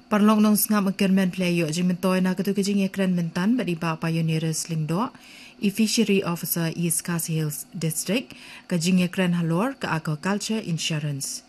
Parlong nong ngam kermen playo jimentoy na katu kijing ekran mentan badi ba pioneers lingdo i fishery officer East Khasi Hills district kajing ekran halor ka agriculture insurance